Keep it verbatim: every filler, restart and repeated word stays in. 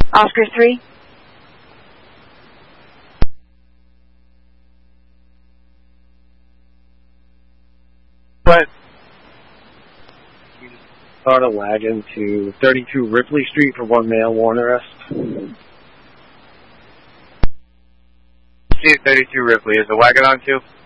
Oscar three. But you start a wagon to thirty-two Ripley Street for one male warrant arrest. See thirty-two Ripley. Is the wagon on too?